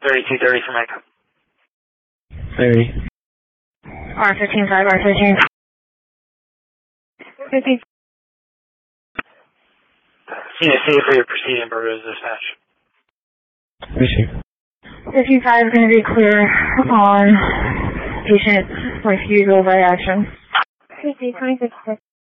3230 for Mike. 30. R15-5, R13. 15. CNC for your proceeding purposes, dispatch. Receive. 15-5 is going to be clear on patient refusal by action. 26.